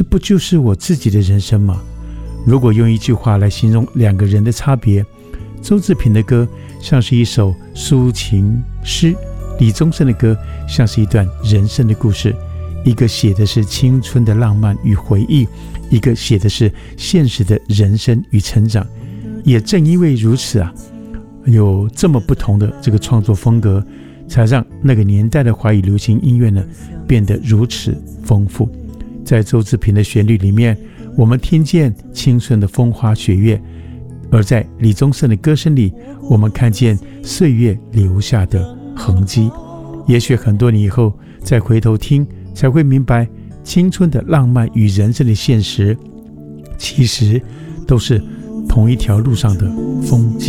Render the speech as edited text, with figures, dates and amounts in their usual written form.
这不就是我自己的人生吗？如果用一句话来形容两个人的差别，周志平的歌像是一首抒情诗，李宗盛的歌像是一段人生的故事，一个写的是青春的浪漫与回忆，一个写的是现实的人生与成长。也正因为如此啊，有这么不同的这个创作风格，才让那个年代的华语流行音乐呢变得如此丰富。在周志平的旋律里面，我们听见青春的风花雪月，而在李宗盛的歌声里，我们看见岁月留下的痕迹。也许很多年以后再回头听，才会明白青春的浪漫与人生的现实，其实都是同一条路上的风景。